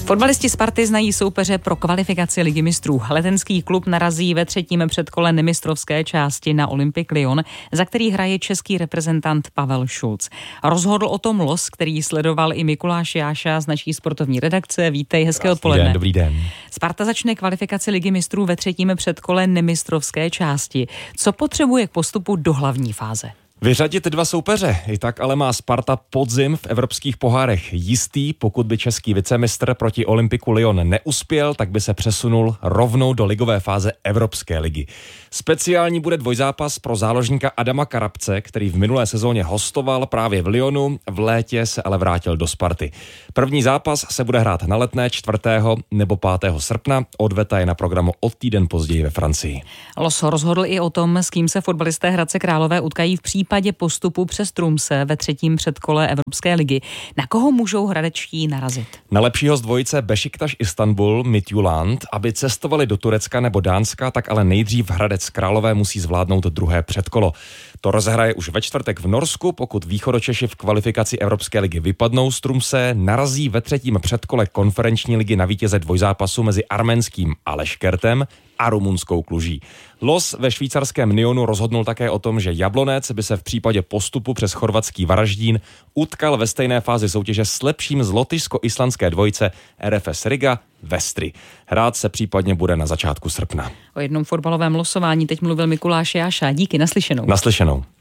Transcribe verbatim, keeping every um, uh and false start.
Fotbalisti Sparty znají soupeře pro kvalifikaci Ligy mistrů. Letenský klub narazí ve třetím předkole nemistrovské části na Olympic Lyon, za který hraje český reprezentant Pavel Šulc. Rozhodl o tom los, který sledoval i Mikuláš Jáša z naší sportovní redakce. Vítej, hezké odpoledne. Dobrý den, dobrý den. Sparta začne kvalifikaci Ligy mistrů ve třetím předkole nemistrovské části. Co potřebuje k postupu do hlavní fáze? Vyřadit dva soupeře, i tak ale má Sparta podzim v evropských pohárech jistý. Pokud by český vicemistr proti Olympiku Lyon neuspěl, tak by se přesunul rovnou do ligové fáze Evropské ligy. Speciální bude dvojzápas pro záložníka Adama Karabce, který v minulé sezóně hostoval právě v Lyonu, v létě se ale vrátil do Sparty. První zápas se bude hrát na Letné čtvrtého nebo pátého srpna, odveta je na programu o týden později ve Francii. Los rozhodl i o tom, s kým se fotbalisté Hradce Králové utkají v případě postupu přes Trumse ve třetím předkole Evropské ligy. Na koho můžou hradečtí narazit? Na lepšího z dvojice Beşiktaş Istanbul Midtjylland. Aby cestovali do Turecka nebo Dánska, tak ale nejdřív Hradec Králové musí zvládnout druhé předkolo. To rozehraje už ve čtvrtek v Norsku. Pokud Východočeši v kvalifikaci Evropské ligy vypadnou z Trumse, narazí ve třetím předkole konferenční ligy na vítěze dvojzápasu mezi arménským Aleškertem a rumunskou Kluží. Los ve švýcarském Nyonu rozhodnul také o tom, že Jablonec by se v případě postupu přes chorvatský Varaždín utkal ve stejné fázi soutěže s lepším z lotyšsko-islandské dvojice R F S Riga Vestry. Hrát se případně bude na začátku srpna. O jednom fotbalovém losování teď mluvil Mikuláš Jáša. Díky, naslyšenou. Naslyšenou.